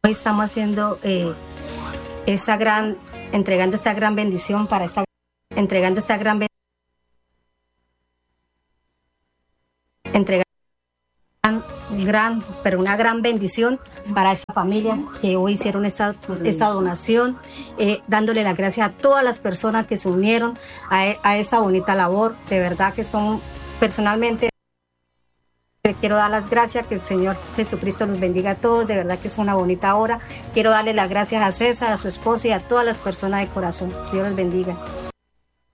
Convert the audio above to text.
Hoy estamos haciendo entregando esta gran bendición para entregando esta gran una gran bendición para esta familia que hoy hicieron esta donación, dándole las gracias a todas las personas que se unieron a esta bonita labor. De verdad que son, personalmente, quiero dar las gracias, que el Señor Jesucristo los bendiga a todos, de verdad que es una bonita obra. Quiero darle las gracias a César, a su esposa y a todas las personas de corazón. Dios los bendiga.